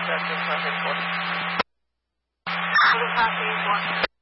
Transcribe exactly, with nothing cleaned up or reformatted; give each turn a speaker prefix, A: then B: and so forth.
A: Delta six one forty. Blue Cross eight one.